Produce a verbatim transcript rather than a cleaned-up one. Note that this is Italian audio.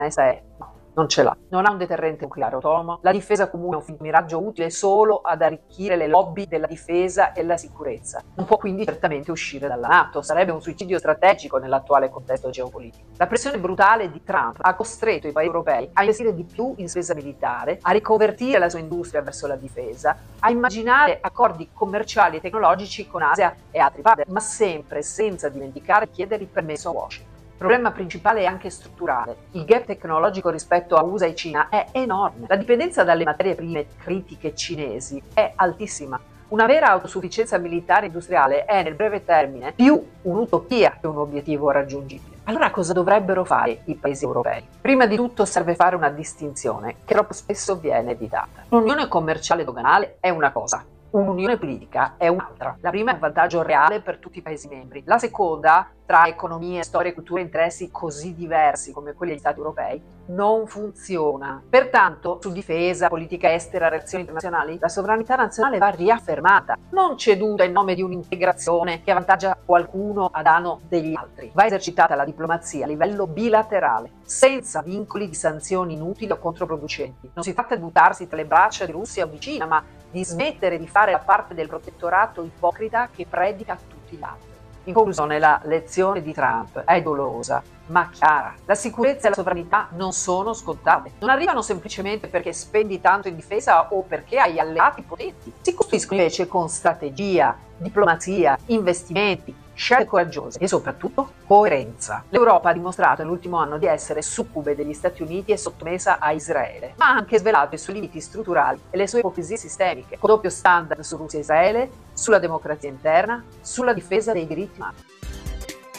Essa è no, non ce l'ha. Non ha un deterrente nucleare autonomo. La difesa comune è un finto miraggio utile solo ad arricchire le lobby della difesa e la sicurezza. Non può quindi certamente uscire dalla NATO. Sarebbe un suicidio strategico nell'attuale contesto geopolitico. La pressione brutale di Trump ha costretto i paesi europei a investire di più in spesa militare, a riconvertire la sua industria verso la difesa, a immaginare accordi commerciali e tecnologici con Asia e altri partner, ma sempre senza dimenticare di chiedere il permesso a Washington. Il problema principale è anche strutturale. Il gap tecnologico rispetto a U S A e Cina è enorme. La dipendenza dalle materie prime critiche cinesi è altissima. Una vera autosufficienza militare e industriale è nel breve termine più un'utopia che un obiettivo raggiungibile. Allora cosa dovrebbero fare i paesi europei? Prima di tutto serve fare una distinzione che troppo spesso viene evitata. Un'unione commerciale doganale è una cosa, un'unione politica è un'altra. La prima è un vantaggio reale per tutti i paesi membri. La seconda, tra economie, storie, culture e interessi così diversi come quelli degli Stati europei, non funziona. Pertanto, su difesa, politica estera, relazioni internazionali, la sovranità nazionale va riaffermata, non ceduta in nome di un'integrazione che avvantaggia qualcuno a danno degli altri. Va esercitata la diplomazia a livello bilaterale, senza vincoli di sanzioni inutili o controproducenti. Non si tratta di buttarsi tra le braccia di Russia o di Cina, ma di smettere di fare la parte del protettorato ipocrita che predica a tutti gli altri. In conclusione, la lezione di Trump è dolorosa, ma chiara. La sicurezza e la sovranità non sono scontate. Non arrivano semplicemente perché spendi tanto in difesa o perché hai alleati potenti. Si costruiscono invece con strategia, diplomazia, investimenti, scelte coraggiose e soprattutto coerenza. L'Europa ha dimostrato nell'ultimo anno di essere succube degli Stati Uniti e sottomessa a Israele, ma ha anche svelato i suoi limiti strutturali e le sue ipocrisie sistemiche, con doppio standard su Russia e Israele, sulla democrazia interna, sulla difesa dei diritti umani.